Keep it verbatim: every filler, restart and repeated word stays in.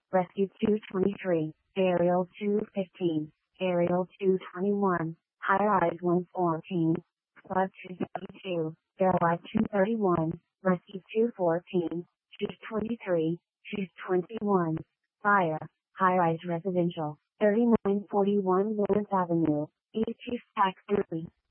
Rescue two twenty-three, Aerial two fifteen, Aerial two twenty-one, High-Rise one fourteen, Flood two seventy-two, Airlight two thirty-one, Rescue two fourteen, two twenty-three, two twenty-one, Fire, High-Rise Residential, thirty-nine forty-one Lawrence Avenue, East Tax Early.